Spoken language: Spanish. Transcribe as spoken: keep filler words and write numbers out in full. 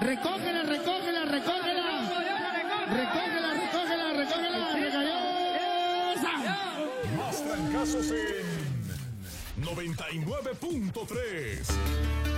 Recógela, recógela, recógela. Recógela, recógela, recógela. Recayó. Más trancazos en noventa y nueve punto tres.